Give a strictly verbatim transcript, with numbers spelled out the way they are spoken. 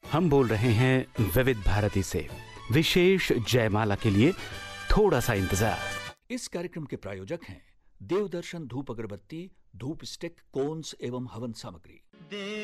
हम बोल रहे हैं विविध भारती से। विशेष जयमाला के लिए थोड़ा सा इंतजार। इस कार्यक्रम के प्रायोजक हैं देवदर्शन धूप अगरबत्ती, धूप स्टिक, कोन्स एवं हवन सामग्री।